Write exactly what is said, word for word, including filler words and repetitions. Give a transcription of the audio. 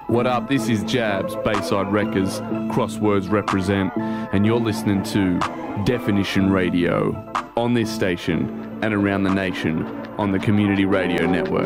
What up? This is Jabs, Bayside Wreckers, Crosswords represent, and you're listening to Definition Radio on this station and around the nation on the Community Radio Network.